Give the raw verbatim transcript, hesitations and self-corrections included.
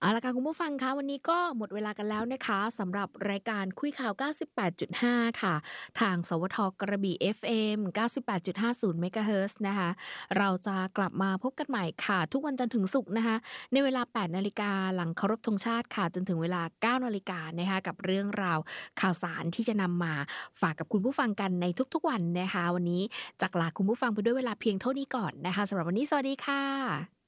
เอาละค่ะคุณผู้ฟังคะวันนี้ก็หมดเวลากันแล้วนะคะสำหรับรายการคุยข่าว เก้าสิบแปดจุดห้า ค่ะทางสวทกระบี่ เอฟ เอ็ม เก้าสิบแปดจุดห้าศูนย์ เมกะเฮิรตซ์นะคะเราจะกลับมาพบกันใหม่ค่ะทุกวันจันทร์ถึงศุกร์นะคะในเวลา แปด นาฬิกาหลังเคารพธงชาติค่ะจนถึงเวลา เก้า นาฬิกานะคะกับเรื่องราวข่าวสารที่จะนำมาฝากกับคุณผู้ฟังกันในทุกๆวันนะคะวันนี้จากลาคุณผู้ฟังไปด้วยเวลาเพียงเท่านี้ก่อนนะคะสำหรับวันนี้สวัสดีค่ะ